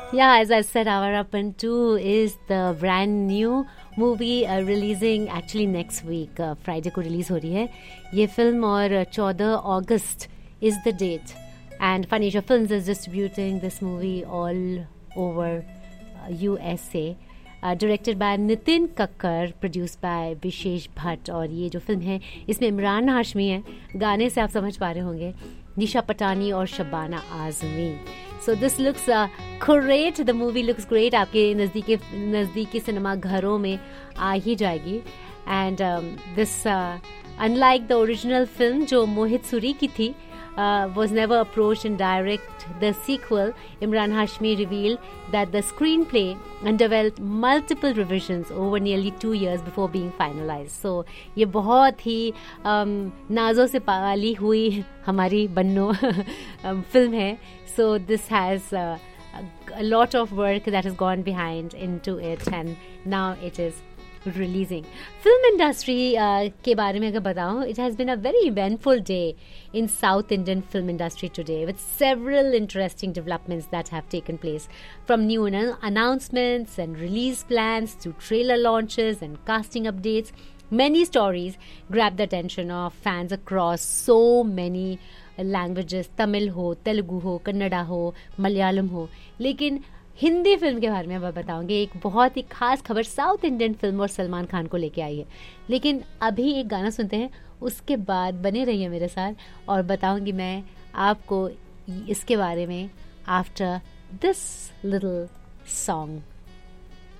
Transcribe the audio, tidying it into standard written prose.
Yeah, as I said, Avarapan 2 is the brand new movie releasing actually next week. Friday को release हो रही है ये film और 14 August is the date. And Phanesia Films is distributing this movie all over USA. Directed by Nitin Kakkar, produced by विशेष भट्ट. और ये जो film है इसमें इमरान हाशमी है, गाने से आप समझ पा रहे होंगे, निशा पटानी और Shabana Azmi. So this looks great. The movie looks great. आपके नज़दीकी सिनेमा घरों में आ ही जाएगी. And this unlike the original film जो मोहित सूरी की थी, was never approached and direct the sequel. Imran Hashmi revealed that the screenplay underwent multiple revisions over nearly 2 years before being finalized. So ये बहुत ही नाजों से पाली हुई हमारी बन्नो फिल्म है. So this has a lot of work that has gone behind into it, and now it is releasing. Film industry के बारे में अगर बताऊं, it has been a very eventful day in South Indian film industry today, with several interesting developments that have taken place, from new announcements and release plans to trailer launches and casting updates. Many stories grab the attention of fans across so many languages. Tamil हो, तेलुगु हो, कन्नड़ा हो, मलयालम हो. लेकिन Hindi film के बारे में मैं बताऊंगी. एक बहुत ही खास खबर साउथ इंडियन फिल्म और सलमान खान को लेके आई है. लेकिन अभी एक गाना सुनते हैं, उसके बाद बने रहिए मेरे साथ और बताऊंगी मैं आपको इसके बारे में आफ्टर दिस लिटिल सॉन्ग.